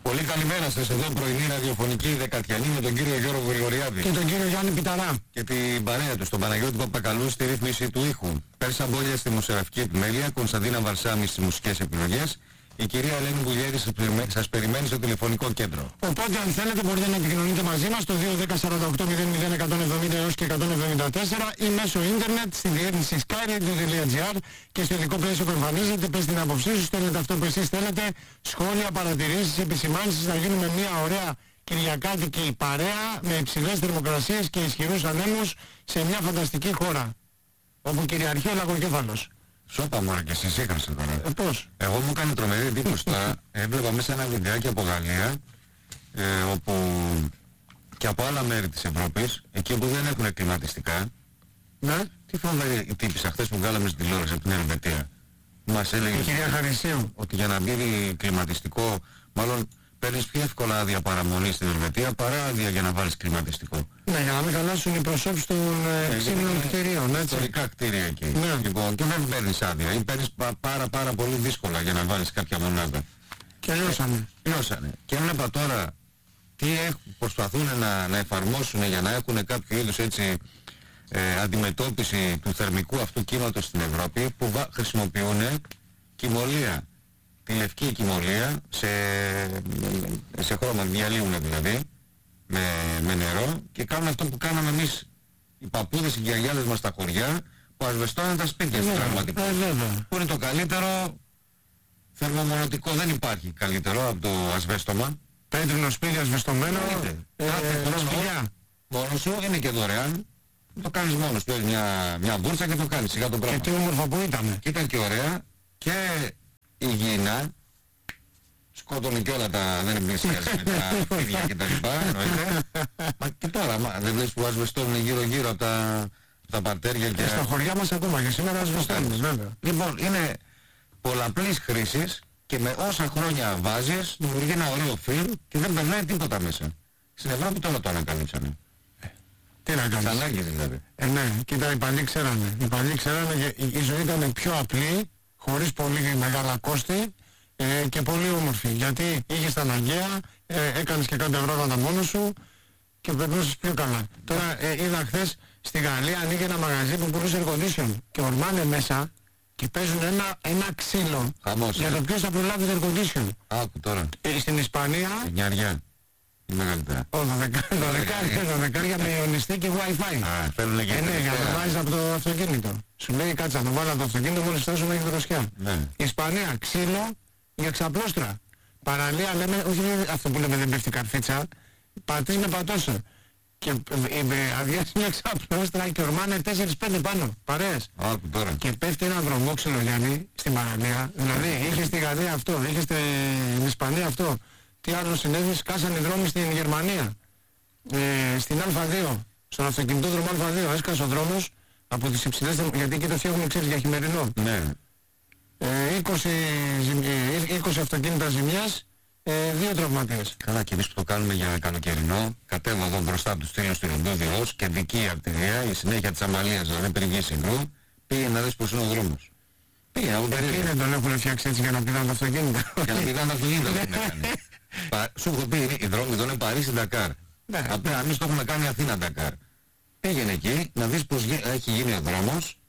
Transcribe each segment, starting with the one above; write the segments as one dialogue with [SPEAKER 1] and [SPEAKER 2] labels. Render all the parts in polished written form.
[SPEAKER 1] Πολύ καλημέρα σας, εδώ πρωινή ραδιοφωνική δεκατιανή με τον κύριο Γιώργο Γρηγοριάδη.
[SPEAKER 2] Και τον κύριο Γιάννη Πιταρά.
[SPEAKER 1] Και την παρέα του, τον Παναγιώτη Παπακαλού στη ρύθμιση του ήχου. Πέρσα Μπόλια στη μουσεραφική επιμέλεια, Κωνσταντίνα Βαρσάμι στις μουσικές επιλογές. Η κυρία Ελένη Βουλιέρη σας περιμένει στο τηλεφωνικό κέντρο.
[SPEAKER 2] Οπότε αν θέλετε μπορείτε να επικοινωνείτε μαζί μας στο 210-48-00-170 έως και 174 ή μέσω ίντερνετ στη διεύθυνση skyradio.gr και στο ειδικό πλαίσιο που εμφανίζεται. Πες την άποψή σου, στέλνετε αυτό που εσείς θέλετε, σχόλια, παρατηρήσεις, επισημάνσεις. Θα γίνουμε μια ωραία κυριακάτικη παρέα με υψηλές θερμοκρασίες και ισχυρούς ανέμους σε μια φανταστική χώρα όπου κυριαρχεί ο λαγοκέφαλος.
[SPEAKER 1] Σώπα μωρά και εσείς είχατε τώρα.
[SPEAKER 2] Πώς?
[SPEAKER 1] Εγώ μου έκανε τρομερή εντύπωση τώρα. Έβλεπα μέσα ένα βιντεάκι από Γαλλία, όπου και από άλλα μέρη της Ευρώπης, εκεί όπου δεν έχουν κλιματιστικά.
[SPEAKER 2] Ναι.
[SPEAKER 1] Τι φοβερή τύπησα χθες που βγάλαμε στην τηλεόραση από την Ελβετία. Μας έλεγε
[SPEAKER 2] η κυρία Χαρισίου
[SPEAKER 1] ότι για να μπει κλιματιστικό, μάλλον παίρνεις πιο εύκολα άδεια παραμονή στην Ελβετία παρά άδεια για να βάλεις κλιματιστικό.
[SPEAKER 2] Ναι, για να μην χαλάσουν οι προσώπους των ξύλινων κτηρίων, έτσι.
[SPEAKER 1] Ιστορικά κτίρια εκεί.
[SPEAKER 2] Ναι.
[SPEAKER 1] Λοιπόν, και δεν παίρνεις άδεια ή παίρνεις πάρα πολύ δύσκολα για να βάλεις κάποια μονάδα.
[SPEAKER 2] Και λιώσανε.
[SPEAKER 1] Και έβλεπα τώρα τι προσπαθούν να εφαρμόσουν για να έχουν κάποιο είδους έτσι αντιμετώπιση του θερμικού αυτού κύματος στην Ευρώπη, που χρησιμοποιούν κυμολία, τη λευκή κυμολία σε χρώμα, διαλύουν δηλαδή με νερό και κάνουν αυτό που κάναμε εμείς οι παππούδες, οι γιαγιάδες μας στα χωριά, που ασβεστώναν τα σπίτια στους τραυματικούς, που είναι το καλύτερο θερμομονωτικό. Δεν υπάρχει καλύτερο από το ασβέστομα.
[SPEAKER 2] Πέτρινο σπίτι ασβεστωμένο, σπηλιά.
[SPEAKER 1] Μόνος σου, είναι και δωρεάν. Το κάνεις μόνος, παίρνεις μια βούρτσα και το κάνεις σιγά το πράγμα.
[SPEAKER 2] Και τι όμορφα που ήτανε.
[SPEAKER 1] Και ήταν και ωραία και υγιεινά. Σκότωνε και όλα τα, δεν εμπλησιάζει με τα φίδια και τα λοιπά, εννοείται. Μα και τώρα, δεν βλέπεις που ασβεστώνουν γύρω-γύρω από τα παρτέρια και...
[SPEAKER 2] Στα χωριά μας ακόμα και σήμερα ασβεστώνουν, βέβαια.
[SPEAKER 1] Λοιπόν, είναι πολλαπλής χρήσης και με όσα χρόνια βάζεις δημιουργεί ένα ωραίο φιλμ και δεν περνάει τίποτα μέσα. Στην Ευρώπη τώρα το ανακαλύψανε.
[SPEAKER 2] Τι να κάνεις.
[SPEAKER 1] Ανάγκη δηλαδή.
[SPEAKER 2] Ναι, κοίτα, οι παλιοί ξέρανε. Οι παλιοί ξέρανε και η ζωή ήταν πιο απλή, χωρίς πολύ μεγάλα κόστη και πολύ όμορφη. Γιατί είχες τα αναγκαία, έκανες και κάποια πράγματα μόνος σου και περνούσες πιο καλά. Τώρα είδα χθες στη Γαλλία ανοίγει ένα μαγαζί που πουλούσε air condition και ορμάνε μέσα και παίζουν ένα ξύλο για το ποιος θα προλάβει το air condition.
[SPEAKER 1] Άκου τώρα.
[SPEAKER 2] Στην Ισπανία...
[SPEAKER 1] Νιαριά. Η μεγαλύτερα.
[SPEAKER 2] Δεκάρια με ιονιστή και Wi-Fi.
[SPEAKER 1] Θέλουν και
[SPEAKER 2] ναι, για να το βάζεις από το αυτοκίνητο. Σου λέει κάτσε να το βάλω από το αυτοκίνητο μόλις φτάσω μέχρι τη δροσιά. Ισπανία, ξύλο για ξαπλώστρα. Παραλία λέμε, όχι αυτό που λέμε δεν πέφτει καρφίτσα, πατείς με πατώσα. Και αδειάζει μια ξαπλώστρα και ορμάνε 4-5 πάνω, παρέες. Και πέφτει ένα δρομόξυλο, Γιάννη, στην παραλία. Δηλαδή είχε στη Γαλλία αυτό, είχε στην Ισπανία αυτό. Τι άλλο συνέβη, σκάσαν οι δρόμοι στην Γερμανία. Στην Α2, στον αυτοκινητόδρομο Α2, έσκασε ο δρόμος από τις υψηλές, γιατί εκεί το φτιάχνουμε, ξέρεις, για χειμερινό.
[SPEAKER 1] Ναι.
[SPEAKER 2] 20 αυτοκίνητα ζημιάς, 2 τραυματίες.
[SPEAKER 1] Καλά, και εμείς που το κάνουμε για καλοκαιρινό, κατέβα εδώ μπροστά του στήλου του Ρεντόδιος και δική αρτηρία, η συνέχεια της Αμαλίας, δηλαδή περιγεί συγκρού, πήγε να δεις πως είναι ο δρόμος. Πήγε να
[SPEAKER 2] εκεί δεν τον έχουν φτιάξει έτσι για να πηδάνε τα αυτοκίνητα.
[SPEAKER 1] Για να πηδάνε τα αυτοκίνητα δεν έκανε. Σου έχω πει, οι δρόμοι εδώ είναι Παρίσι-Ντακάρ. Απλά εμείς το έχουμε κάνει Αθήνα-Ντακάρ. Πήγαινε εκεί να δεις πως έχει γίνει ο δρόμος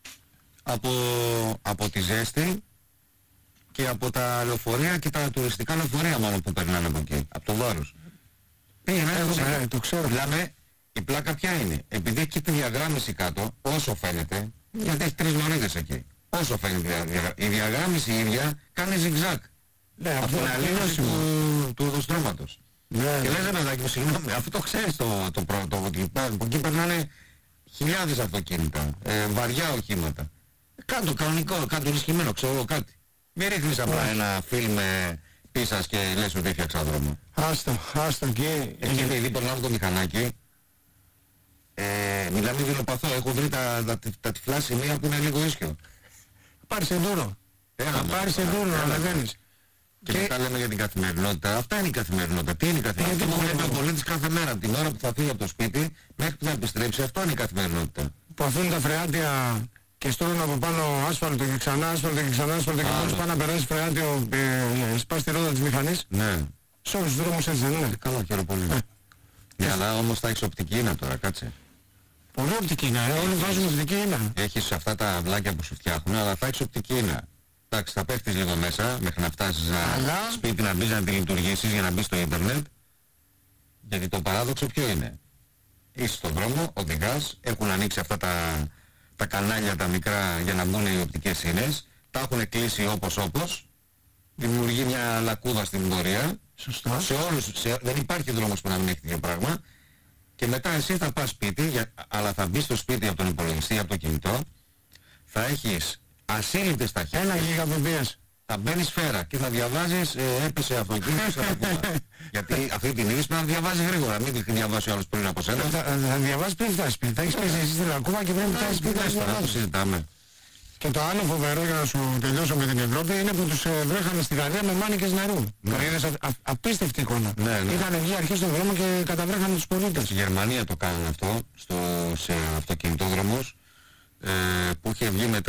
[SPEAKER 1] από τη ζέστη και από τα λεωφορεία και τα τουριστικά λεωφορεία μόνο που περνάνε από εκεί, από το βάρος. Πήγαινε,
[SPEAKER 2] το ξέρω.
[SPEAKER 1] Μιλάμε, η πλάκα ποια είναι. Επειδή έχει τη διαγράμμιση κάτω, όσο φαίνεται, γιατί έχει 3 λωρίδες εκεί. Όσο φαίνεται η διαγράμμιση η ίδια κάνει ζιγζάκ.
[SPEAKER 2] Ναι,
[SPEAKER 1] αυτό είναι αλλήλωση του οδοστρώματος.
[SPEAKER 2] Ναι,
[SPEAKER 1] και λες παιδάκι μου, συγγνώμη, αυτό το ξέρεις το πρώτο, ότι εκεί περνάνε χιλιάδες αυτοκίνητα, βαριά οχήματα. Κάτω κανονικό, κάτω ενισχυμένο, ξέρω κάτι. Μην ρίχνεις απλά ένα φιλμ πίσας και λες ότι έφτιαξα δρόμο.
[SPEAKER 2] Άστο και...
[SPEAKER 1] Εκεί επειδή περνάμε το μηχανάκι, μιλάμε δειλοπαθώ, έχω βρει τα τυφλά σημεία που είναι λίγο ίσιο.
[SPEAKER 2] Πάρεις εντούρο. Θα πάρεις εντούρο να ανεβαίνεις.
[SPEAKER 1] Και μετά λέμε για την καθημερινότητα. Αυτά είναι η καθημερινότητα. Τι είναι η καθημερινότητα? Αυτό που βλέπει ο πολίτης κάθε μέρα, από την ώρα που θα φύγει από το σπίτι μέχρι που θα επιστρέψει. Αυτό είναι η καθημερινότητα.
[SPEAKER 2] Που αφήνουν τα φρεάτια και στέλνουν από πάνω άσφαλτο και ξανά άσφαλτο και ξανά άσφαλτο και μόλις πάνε να περάσει φρεάτιο σπάσει τη ρόδα της μηχανής.
[SPEAKER 1] Ναι.
[SPEAKER 2] Σε όλους τους δρόμους έτσι δεν είναι?
[SPEAKER 1] Καλό καιρό πολύ. Ναι, αλλά όμως θα έχεις οπτική ίνα τώρα, κάτσε.
[SPEAKER 2] Πολύ οπτική ίνα, όλοι βάζουν οπτική ίνα.
[SPEAKER 1] Έχεις αυτά τα αυλάκια που σου φτιάχνουν, αλλά θα έχεις οπτική ίνα. Εντάξει, θα πέφτεις λίγο μέσα μέχρι να φτάσεις σπίτι να μπεις να τη λειτουργήσεις για να μπεις στο ίντερνετ. Γιατί το παράδοξο ποιο είναι? Είσαι στον δρόμο, οδηγάς, έχουν ανοίξει αυτά τα κανάλια τα μικρά για να μπουν οι οπτικές ίνες, τα έχουν κλείσει όπως, δημιουργεί μια λακκούδα στην πορεία.
[SPEAKER 2] Σωστά.
[SPEAKER 1] Δεν υπάρχει δρόμος που να μην έχει τέτοιο πράγμα. Και μετά εσύ θα πας σπίτι, αλλά θα μπεις στο σπίτι από τον υπολογιστή, από το κινητό, θα έχεις ασύλληπτες ταχύτητες.
[SPEAKER 2] 1 Gbps.
[SPEAKER 1] Θα μπαίνεις σφαίρα και θα διαβάζεις, έπεσε αυτοκίνητο σε λακκούδα. Γιατί αυτή την είδηση πρέπει να διαβάζει γρήγορα, μην τη διαβάσει ο άλλος πριν από σένα.
[SPEAKER 2] Θα διαβάσει πριν φτάσει σπίτι. Θα έχεις πέσει εσύ στην λακκούδα και πρέπει να φτάσεις σπίτι.
[SPEAKER 1] Να το συζητάμε.
[SPEAKER 2] Και το άλλο φοβερό, για να σου τελειώσω με την Ευρώπη, είναι που τους βρέχανε στη Γαλλία με μάνικες νερού. Είναι απίστευτη εικόνα. Είχαν βγει αρχές στον δρόμο και καταβρέχανε τους πολίτες.
[SPEAKER 1] Στη Γερμανία το κάνουν αυτό, σε αυτοκινητόδρομους, που είχε βγει με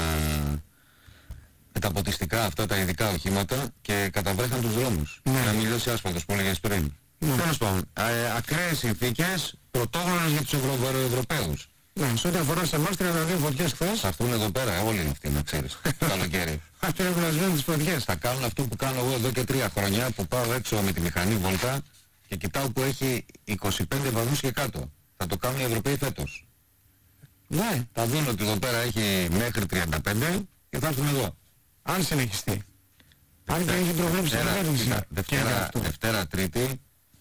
[SPEAKER 1] τα ποτιστικά αυτά τα ειδικά οχήματα και καταβρέχαν τους δρόμους. Να μην δώσει άσφαλτος που έλεγες πριν. Τέλος πάντων, ακραίες συνθήκες πρωτόγνωρες για τους Ευρωπαίους.
[SPEAKER 2] Ναι, σε ό,τι αφορά σε εμάς 32 φωτιές χθες.
[SPEAKER 1] Θα έρθουν εδώ πέρα όλοι αυτοί, να ξέρεις, το καλοκαίρι.
[SPEAKER 2] Αυτοί έχουν να σβήνουν τις φωτιές.
[SPEAKER 1] Θα κάνουν αυτό που κάνω εγώ εδώ και 3 χρόνια, που πάω έξω με τη μηχανή βόλτα και κοιτάω που έχει 25 βαθμούς και κάτω. Θα το κάνουν οι Ευρωπαίοι φέτος.
[SPEAKER 2] Ναι.
[SPEAKER 1] Θα δουν ότι εδώ πέρα έχει μέχρι 35 και θα έρθουν εδώ.
[SPEAKER 2] Αν συνεχιστεί. Αν δεν έχει προβλέψει
[SPEAKER 1] Δευτέρα, Τρίτη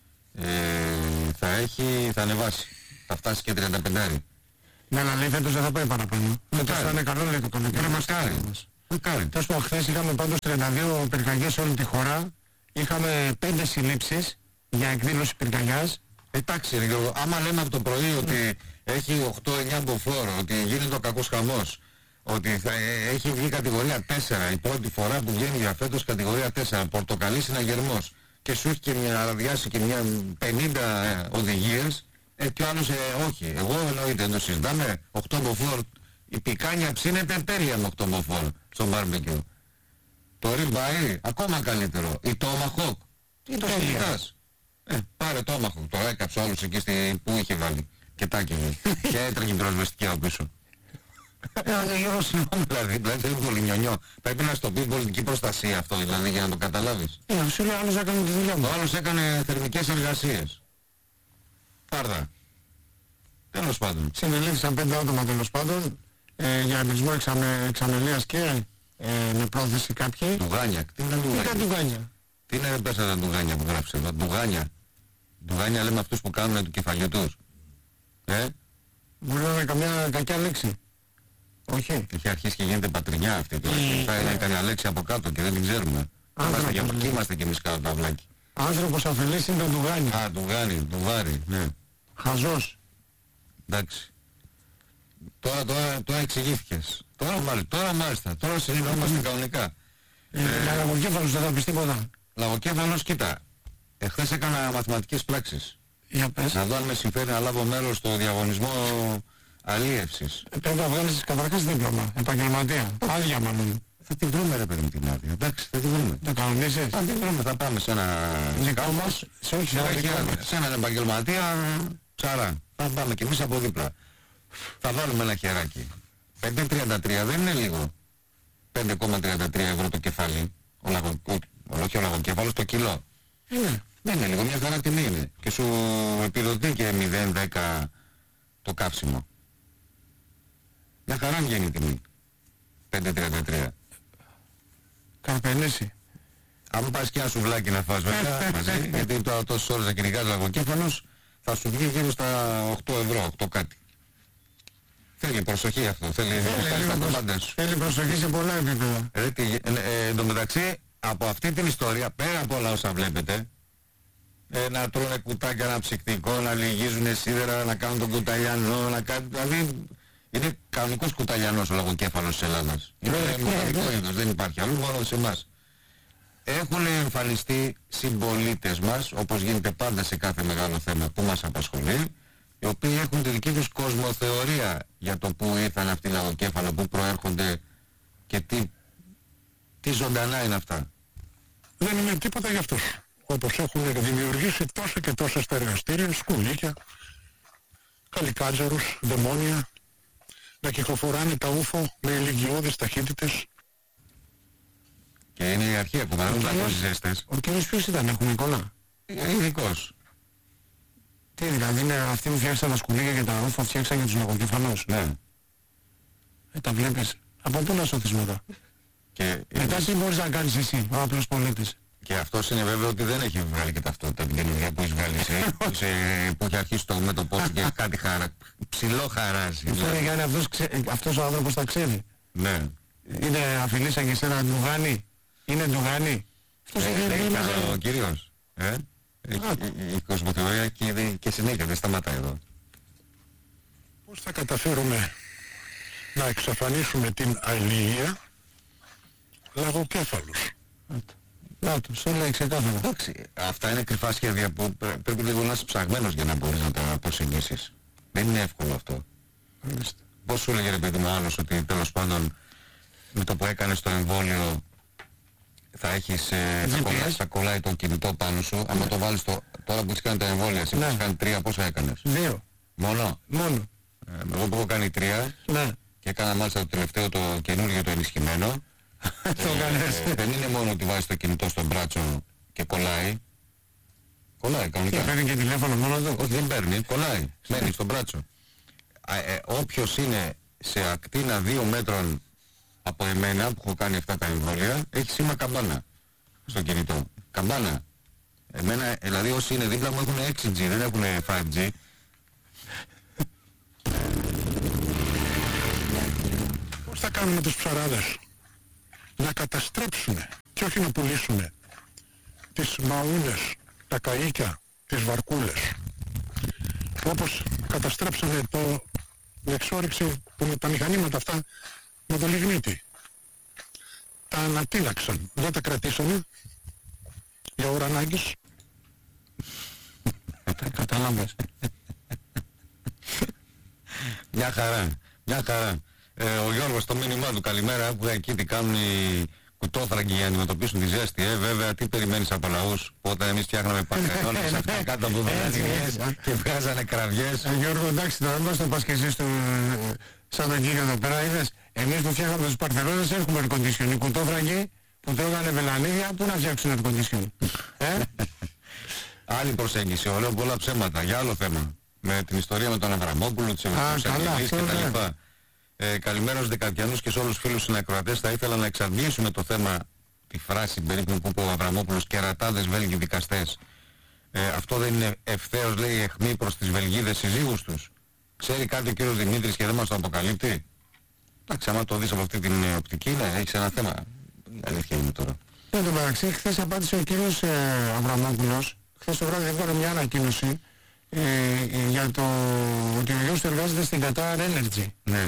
[SPEAKER 1] θα ανεβάσει. Θα φτάσει και 35.
[SPEAKER 2] Ναι, αλλά λέει φέτος δεν θα πάει παραπάνω. Φέτος θα είναι καλό, λέει το καλοκαίρι.
[SPEAKER 1] Μακάρι.
[SPEAKER 2] Τέλος πάντων, χθες είχαμε πάντως 32 πυρκαγιές σε όλη τη χώρα. Είχαμε 5 συλλήψεις για εκδήλωση πυρκαγιάς.
[SPEAKER 1] Εντάξει ρε Γιώργο, άμα λέμε από το πρωί ότι έχει 8-9 μποφόρ, ότι γίνεται ο κακός χαμός, ότι έχει βγει κατηγορία 4, η πρώτη φορά που βγαίνει για φέτος κατηγορία 4, πορτοκαλί συναγερμός, και σου έχει και αραδιάσει και μια 50 οδηγίες, και ο άλλος όχι. Εγώ εννοείται, δεν το συζητάμε, 8 μποφόρ, η πικάνια ψήνεται τέλεια με 8 μποφόρ στο μπάρμπεκιου. Το ribeye ακόμα καλύτερο, η tomahawk, τι το συζητάς? Πάρε tomahawk, το έκαψε ο άλλος εκεί που είχε βάλει και τάκινε και έτρεχε την πυροσβεστική από πίσω. Δηλαδή δεν είναι πολύ νιονιό. Πρέπει να στο πει πολιτική προστασία αυτό, δηλαδή, για να το καταλάβεις.
[SPEAKER 2] Σου λέει ο άλλος έκανε τη δουλειά μου.
[SPEAKER 1] Ο άλλος έκανε θερμικές εργασίες. Πάρδα. Τέλος πάντων.
[SPEAKER 2] Συνελήφθησαν 5 άτομα τέλος πάντων για εμπρισμό εξαμελίας και με πρόθεση κάποιοι.
[SPEAKER 1] Ντουγάνια. Τι είναι
[SPEAKER 2] ντουγάνια?
[SPEAKER 1] Τι είναι πέσα τα ντουγάνια που γράψε εδώ? Ντουγάνια. Ντουγάνια λέμε αυτούς που κάνουν του κεφαλιού τους.
[SPEAKER 2] Μπορεί να είναι καμιά κακιά λέξη. Όχι.
[SPEAKER 1] Έχει αρχίσει και γίνεται πατρινιά αυτή τώρα. Θα είναι καμιά λέξη από κάτω και δεν την ξέρουμε. Είμαστε κι εμείς κάτω τα αυλάκι.
[SPEAKER 2] Άνθρωπος αφελής είναι το ντουγάνι.
[SPEAKER 1] Α, ντουγάνι, ντουγάρι, ναι.
[SPEAKER 2] Χαζός.
[SPEAKER 1] Εντάξει. Τώρα εξηγήθηκες. Τώρα μάλιστα. Τώρα συνειδητοποιούμαστε κανονικά.
[SPEAKER 2] Λαγοκέφαλος δεν θα πεις τίποτα?
[SPEAKER 1] Λαγοκέφαλος, κοίτα. Εχθές έκανα μαθηματικές πράξεις.
[SPEAKER 2] Για πες.
[SPEAKER 1] Να δω αν με συμφέρει να λάβω μέρος στο διαγωνισμό αλίευσης.
[SPEAKER 2] Πρέπει να βγάλεις καταρχάς δίπλωμα, επαγγελματία. Άδεια μάλλον.
[SPEAKER 1] Θα τη βρούμε ρε παιδί μου την άδεια. Εντάξει, θα τη βρούμε.
[SPEAKER 2] Το κανονίσεις?
[SPEAKER 1] Θα τη βρούμε, θα πάμε σε ένα...
[SPEAKER 2] Όμως,
[SPEAKER 1] σε έναν επαγγελματία ψαρά. Θα πάμε κι εμείς από δίπλα. Θα βάλουμε ένα χεράκι. 5,33 δεν είναι λίγο. 5,33 ευρώ το κεφάλι. Όχι ο λαγοκέφαλος, το κιλό. Δεν είναι λίγο, μια χαρά τιμή είναι. Και σου επιδοτεί και 0,10 το καύσιμο. Μια χαρά βγαίνει η τιμή. 5,33.
[SPEAKER 2] Καρπενήσει.
[SPEAKER 1] Αν πας και ένα σουβλάκι να φας μετά μαζί, γιατί τώρα τόσες ώρες να κυνηγάς λαγοκέφαλος, θα σου βγει γύρω στα 8 ευρώ, 8 κάτι. Θέλει προσοχή αυτό,
[SPEAKER 2] θέλει προσοχή σε πολλά επίπεδα.
[SPEAKER 1] Εν τω μεταξύ, από αυτή την ιστορία, πέρα από όλα όσα βλέπετε, να τρώνε κουτάκια, ένα ψυκτικό, να λυγίζουν σίδερα, να κάνουν τον κουταλιανό, να κάνουν... Δηλαδή, είναι κανονικός κουταλιανός ο λαγοκέφαλος της Ελλάδας. Είναι μοναδικό είδος, δεν υπάρχει αλλού, μόνο σε εμάς. Έχουν εμφανιστεί συμπολίτες μας, όπως γίνεται πάντα σε κάθε μεγάλο θέμα που μας απασχολεί, οι οποίοι έχουν τη δική τους κοσμοθεωρία για το που ήρθαν αυτοί οι λαγοκέφαλα, που προέρχονται και τι ζωντανά είναι αυτά.
[SPEAKER 2] Δεν είναι τίποτα γι' αυτό.
[SPEAKER 3] όπως έχουν δημιουργήσει τόσα και τόσα στα εργαστήρια, σκουλίκια, καλικάτζαρους, δαιμόνια, να κυκλοφοράνε τα ούφο με ηλικιώδεις ταχύτητες.
[SPEAKER 1] Και είναι η αρχή ακόμα, δεν έχουν ζέστες.
[SPEAKER 2] Ο κύριος ποιος ήταν, έχουμε εικόνα?
[SPEAKER 1] Ειδικός.
[SPEAKER 2] Τι δηλαδή, είναι αυτοί που φτιάξαν τα σκουλίκια και τα ούφο, φτιάξαν και τους λογοκεφαλούς?
[SPEAKER 1] Ναι.
[SPEAKER 2] Τα βλέπεις. Από πού να σώθεις μετά?
[SPEAKER 1] Και
[SPEAKER 2] μετά τι μπορείς να κάνεις εσύ, ο απλός πολίτης?
[SPEAKER 1] Και αυτός είναι βέβαιο ότι δεν έχει βγάλει και ταυτότητα την καινούργια που έχει βγάλει που έχει αρχίσει το μέτωπό του και κάτι ψηλό χαράζει.
[SPEAKER 2] Αυτός ο άνθρωπος τα ξέρει.
[SPEAKER 1] Ναι.
[SPEAKER 2] Είναι αφιλής σαν και εσένα ντουγάνι? Είναι ντουγάνι? Αυτός έχει βγει μέσα.
[SPEAKER 1] Ο κύριος. Η κοσμοθεωρία και συνέχεια δεν σταματάει εδώ.
[SPEAKER 3] Πώς θα καταφέρουμε να εξαφανίσουμε την αλληλεία λαγοκέφαλους?
[SPEAKER 2] Να τους, έλεγε ξεκάθαρα.
[SPEAKER 1] Εντάξει, αυτά είναι κρυφά σχέδια που πρέπει λίγο να είσαι ψαγμένος για να μπορείς να τα προσεγγίσεις. Δεν είναι εύκολο αυτό. Πώς σου έλεγε ρε παιδί μου άλλος ότι τέλος πάντων με το που έκανες το εμβόλιο θα έχεις, θα κολλάει το κινητό πάνω σου. Άμα το βάλεις τώρα που έχεις κάνει τα εμβόλια, εσύ που έχεις κάνει 3, πόσα έκανες?
[SPEAKER 2] 2.
[SPEAKER 1] Μόνο?
[SPEAKER 2] Μόνο.
[SPEAKER 1] Εγώ που έχω κάνει 3 και έκανα μάλιστα το τελευταίο το καινούργιο το ενισχυμένο. Δεν είναι μόνο ότι βάζεις το κινητό στο μπράτσο και κολλάει. Κολλάει κανονικά.
[SPEAKER 2] Και παίρνει και τηλέφωνο μόνο του?
[SPEAKER 1] Όχι, δεν παίρνει, κολλάει. Μένει στο μπράτσο. Όποιος είναι σε ακτίνα 2 μέτρων από εμένα που έχω κάνει αυτά τα εμβόλια, έχει σήμα καμπάνα στο κινητό. Καμπάνα. Εμένα, δηλαδή όσοι είναι δίπλα μου έχουν 6G, δεν έχουν 5G.
[SPEAKER 3] Πώς θα κάνουμε τους ψαράδες να καταστρέψουν και όχι να πουλήσουν τις μαούνες, τα καΐκια, τις βαρκούλες, όπως καταστρέψανε το εξόρυξη που με τα μηχανήματα αυτά με το λιγνίτη. Τα ανατείναξαν, δεν τα κρατήσανε για ώρα ανάγκης.
[SPEAKER 2] Κατάλαβες.
[SPEAKER 1] Μια χαρά, μια χαρά. Ο Γιώργος στο μήνυμά του καλημέρα που εκεί τι κάνουν οι κουτόφραγκοι για να αντιμετωπίσουν τη ζέστη. Βέβαια τι περιμένεις από λαούς που όταν εμείς φτιάχναμε πακετώνες αυτά κάτω από βελανιές και βγάζανε κραυγές.
[SPEAKER 2] Γιώργο, εντάξει, τώρα μην το πας και εσείς σαν τον κύριο εδώ πέρα, είδες. Εμείς που φτιάχναμε τους Παρθενώνες έχουμε air condition. Οι κουτόφραγκοι που τρώγανε βελανίδια, πού να φτιάξουν air condition?
[SPEAKER 1] Άλλη προσέγγιση, λέω πολλά ψέματα για άλλο θέμα. Με την ιστορία με τον Αβραμόπουλο, τις Ευρωβουλευτές και τα λοιπά. Καλημέρα στους Δεκατιανούς και σε όλους τους φίλους συνακροατές. Θα ήθελα να εξαντλήσουμε το θέμα, τη φράση περίπου που είπε ο Αβραμόπουλος, κερατάδες Βέλγοι δικαστές. Αυτό δεν είναι ευθέως, λέει, αιχμή προς τις Βελγίδες συζύγους τους? Ξέρει κάτι ο κύριος Δημήτρης και δεν μας το αποκαλύπτει? Εντάξει, άμα το δεις από αυτή την οπτική, ναι, έχεις ένα θέμα. Η αλήθεια είναι τώρα.
[SPEAKER 2] Εν τω μεταξύ, χθες απάντησε ο κύριος Αβραμόπουλος. Χθες το βράδυ έβγαλε μια ανακοίνωση για το ότι ο γιος του εργάζεται στην Qatar Energy.
[SPEAKER 1] Ναι.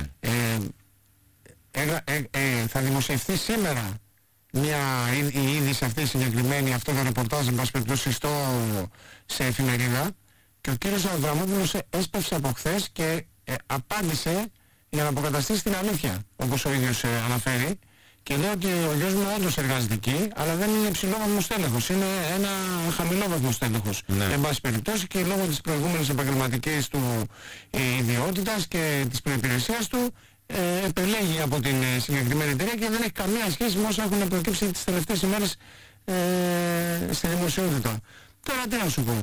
[SPEAKER 2] Θα δημοσιευτεί σήμερα η είδηση αυτή συγκεκριμένη, αυτό το ρεπορτάζ εν πάση περιπτώσει σε εφημερίδα, και ο κύριος Αβραμόπουλος έσπευσε από χθες και απάντησε για να αποκαταστήσει την αλήθεια, όπως ο ίδιος αναφέρει, και λέει ότι ο γιος μου όντως εργάζεται εκεί, αλλά δεν είναι υψηλόβαθμος τέλεχος, είναι ένα χαμηλόβαθμος τέλεχος.
[SPEAKER 1] Ναι.
[SPEAKER 2] Εν πάση περιπτώσει, και λόγω της προηγούμενης επαγγελματικής του ιδιότητας και της προϋπηρεσίας του, επελέγει από την συγκεκριμένη εταιρεία και δεν έχει καμία σχέση με όσα έχουν προκύψει τις τελευταίες ημέρες στη δημοσιότητα. Τώρα τι να σου πω.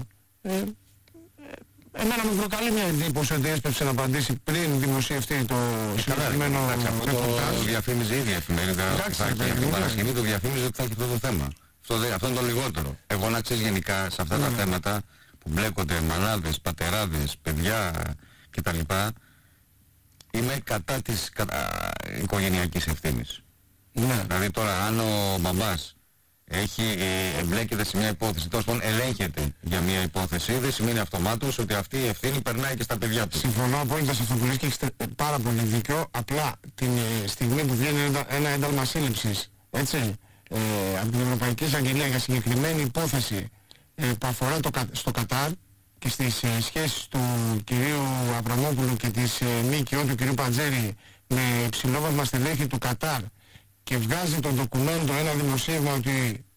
[SPEAKER 2] Εμένα μου προκαλεί μια εντύπωση ότι έσπευσε να απαντήσει πριν δημοσιευτεί το συγκεκριμένο ρεπορτάζ.
[SPEAKER 1] Το διαφήμιζε η ίδια εφημερίδα. Την Παρασκευή το διαφήμιζε ότι θα έχει αυτό το θέμα. Αυτό είναι το λιγότερο. Εγώ να ξέρεις γενικά σε αυτά τα θέματα που μπλέκονται μανάδες, πατεράδες, παιδιά κτλ. Είμαι κατά της οικογενειακής ευθύνης.
[SPEAKER 2] Ναι.
[SPEAKER 1] Δηλαδή τώρα αν ο μπαμπάς εμπλέκεται σε μια υπόθεση, τέλος πάντων ελέγχεται για μια υπόθεση, δεν σημαίνει αυτομάτως ότι αυτή η ευθύνη περνάει και στα παιδιά του.
[SPEAKER 2] Συμφωνώ απόλυτα σε αυτό που λες και έχετε πάρα πολύ δίκιο. Απλά την στιγμή που βγαίνει ένα ένταλμα σύλληψης, έτσι, από την Ευρωπαϊκή Εισαγγελία για συγκεκριμένη υπόθεση που αφορά στο Κατάρ και στις σχέσεις του κυρίου Αβραμόπουλου και της ΜΚΟ του κυρίου Παντζέρη με υψηλόβαθμα στελέχη του Κατάρ, και βγάζει το ντοκουμέντο, ένα δημοσίευμα ότι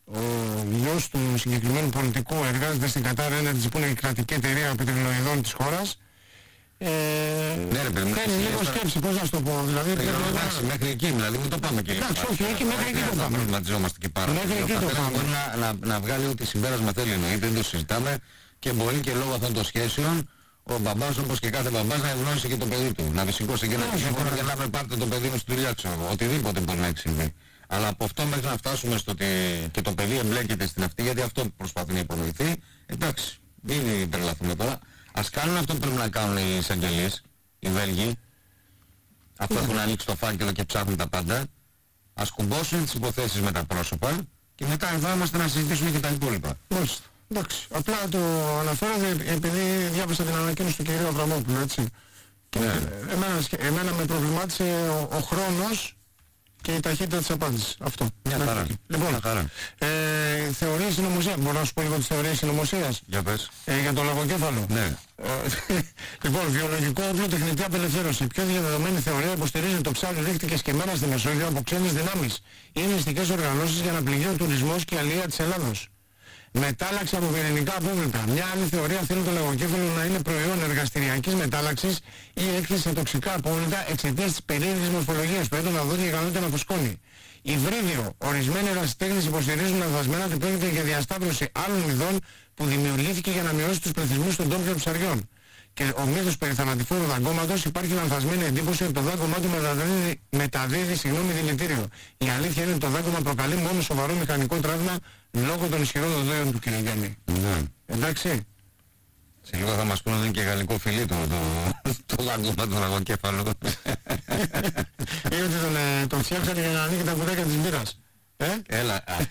[SPEAKER 2] ο γιος του συγκεκριμένου πολιτικού εργάζεται στην Qatar Energy, που είναι η κρατική εταιρεία πετρελαιοειδών της χώρας.
[SPEAKER 1] Ναι, ρε παιδί μου,
[SPEAKER 2] κάνει λίγο σκέψη, πώς να σου το πω, δηλαδή
[SPEAKER 1] εντάξει, μέχρι εκεί, δηλαδή μην το πάμε και
[SPEAKER 2] εντάξει, όχι, εκεί μέχρι εκεί το πάμε.
[SPEAKER 1] Προβληματιζόμαστε και πάρα πολύ.
[SPEAKER 2] Μέχρι εκεί το πάμε.
[SPEAKER 1] Μπορεί να βγάλει ό,τι συμπέρασμα θέλει, εννοείται, δεν το συζητάμε, και μπορεί και λόγω αυτών των σχέσεων ο μπαμπάς, όπως και κάθε μπαμπάς, να ευγνώρισε και το παιδί του. Να σηκώσει και να πει και να βρει πάρτε το παιδί μου στη δουλειά, ξέρω εγώ. Οτιδήποτε μπορεί να έχει συμβεί. Αλλά από αυτό μέχρι να φτάσουμε στο ότι και το παιδί εμπλέκεται στην αυτή, γιατί αυτό προσπαθεί να υπονοηθεί, εντάξει, μην τρελαθούμε τώρα. Ας κάνουν αυτό που πρέπει να κάνουν οι εισαγγελίες, οι Βέλγοι, αφού έχουν ανοίξει το φάκελο και ψάχνουν τα πάντα. Ας κουμπώσουν τις υποθέσεις με τα πρόσωπα και μετά εδώ είμαστε να συζητήσουμε και τα υπόλοιπα.
[SPEAKER 2] Μάλιστα. Εντάξει. Απλά το αναφέρω επειδή διάβασα την ανακοίνωση του κυρίου Αβραμόπουλου, έτσι. Και εμένα με προβλημάτισε ο χρόνος και η ταχύτητα της απάντησης. Αυτό.
[SPEAKER 1] Μια χαρά.
[SPEAKER 2] Λοιπόν, θεωρίες συνωμοσίας. Μπορώ να σου πω λίγο τις θεωρίες συνωμοσίας?
[SPEAKER 1] Για πες.
[SPEAKER 2] Για το λαγοκέφαλο.
[SPEAKER 1] Ναι.
[SPEAKER 2] Λοιπόν, βιολογικό όπλο, τεχνητή απελευθέρωση. Η πιο διαδεδομένη θεωρία υποστηρίζει ότι το ψάρι ρίχτηκε σκεμμένα στη Μεσόγειο από ξένες δυνάμεις ή μυστικές οργανώσεις για να πληγεί ο τουρισμός και η αλληλεία της Ελλάδος. Μετάλλαξη από πυρηνικά απόβλητα. Μια άλλη θεωρία θέλει το λαγοκέφαλο να είναι προϊόν εργαστηριακής μετάλλαξης ή έκθεση σε τοξικά απόβλητα εξαιτίας της περίεργης μορφολογίας του, έντονα δόντια και ικανότητα να φουσκώνει. Υβρίδιο. Ορισμένοι ερασιτέχνες υποστηρίζουν λανθασμένα ότι πρόκειται για διασταύρωση άλλων ειδών που δημιουργήθηκε για να μειώσει τους πληθυσμούς των ντόπιων ψαριών. Και ο μύθος περί θανατηφόρου δαγκώματος, υπάρχει λανθασμένη εντύπωση ότι το δάγκωμά του μεταδίδει δηλητήριο. Η αλήθεια είναι ότι το δάγκωμα προκαλεί μόνο σοβαρό μηχανικό τραύμα λόγω των ισχυρών δοντέων του, κύριε Γιάννη.
[SPEAKER 1] Ναι.
[SPEAKER 2] Εντάξει.
[SPEAKER 1] Σε λίγο θα μας πούνε ότι είναι και γαλλικό φιλί το δάγκωμα του λαγοκέφαλου.
[SPEAKER 2] Ή ότι τον φτιάξατε για να ανοίγει τα κουτάκια της μπύρας.
[SPEAKER 1] Έλα,